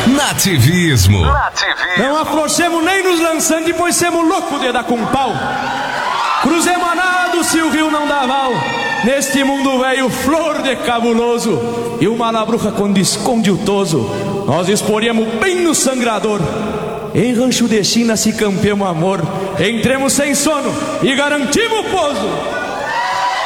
Nativismo. Não afrouxemos nem nos lançando, pois semos loucos de dar com pau. Cruzemos a nado se o rio não dá val. Neste mundo velho, flor de cabuloso. E uma labruca quando esconde o toso, nós exporíamos bem no sangrador. Em rancho de China se campeamos amor. Entremos sem sono e garantimos o pouso.